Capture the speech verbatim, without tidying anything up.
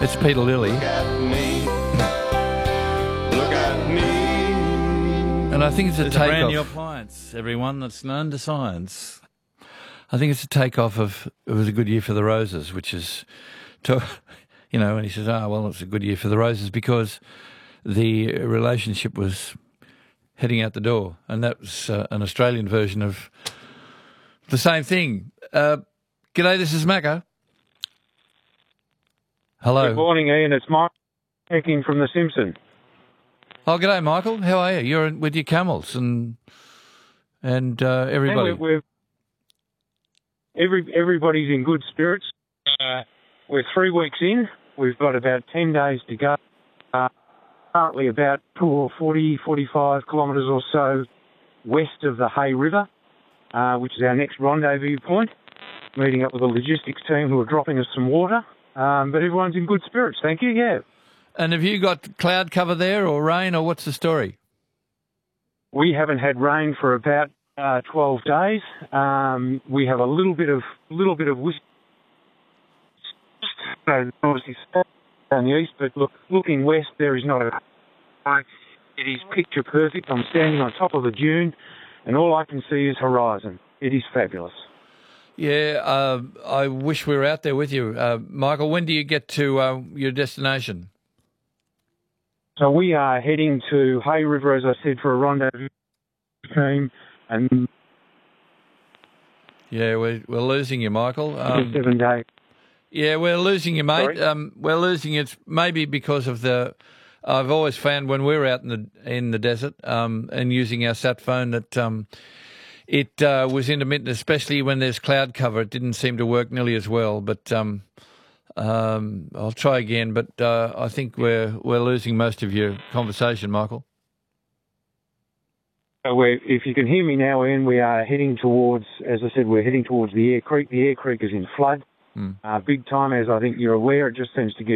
It's Peter Lilly. Look at me. Look at me. And I think it's a It's a brand new takeoff. appliance, everyone, that's known to science. I think it's a takeoff of it was a good year for the roses, which is, to, you know, and he says, oh, well, it's a good year for the roses because the relationship was heading out the door. And that was uh, an Australian version of the same thing. Uh, g'day, this is Macca. Hello. Good morning, Ian. It's Mike speaking from The Simpson. Oh, g'day, Michael. How are you? You're in, with your camels and and uh, everybody. And we're, we're, every, everybody's in good spirits. Uh, we're three weeks in. We've got about ten days to go. Uh, currently about forty, forty-five kilometres or so west of the Hay River, uh, which is our next rendezvous point. Meeting up with the logistics team who are dropping us some water. Um, but everyone's in good spirits, thank you, yeah. And have you got cloud cover there or rain, or what's the story? We haven't had rain for about uh, twelve days. Um, we have a little bit of little bit of whisk, obviously on the east, but look, looking west, there is not a. It is picture perfect. I'm standing on top of a dune, and all I can see is horizon. It is fabulous. Yeah, uh, I wish we were out there with you, uh, Michael. When do you get to uh, your destination? So we are heading to Hay River, as I said, for a rendezvous team, and Yeah, we're we're losing you, Michael. Um, seven days. yeah, we're losing you, mate. Sorry? Um, we're losing you. It's maybe because of the. I've always found when we're out in the in the desert um, and using our sat phone that um, it uh, was intermittent, especially when there's cloud cover. It didn't seem to work nearly as well. But um, um, I'll try again. But uh, I think we're we're losing most of your conversation, Michael. So we're, if you can hear me now, Ian, we are heading towards, as I said, we're heading towards the Air Creek. The Air Creek is in flood, Hmm. uh, big time, as I think you're aware. It just seems to get